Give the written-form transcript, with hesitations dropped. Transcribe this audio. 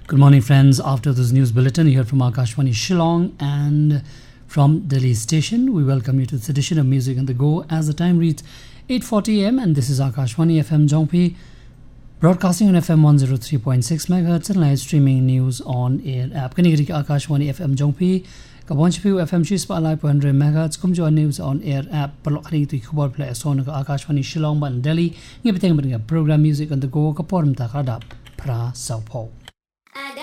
Good morning, friends. After this news bulletin, you heard from Akashwani Shillong and from Delhi station. We welcome you to this edition of Music on the Go as the time reads 8:40 am, and this is Akashwani FM Jongpi, broadcasting on FM 103.6 MHz and live streaming news on air app. Kanigiri Akashwani FM Jongpi, Kabonchipu FM Chispa Live 100 MHz, Kumjo news on air app. Palokani to Kubor Play Son Akashwani Shillong Ban Delhi. Ngibiting program Music on the Go Kaporm Takadap Pra Sao Po.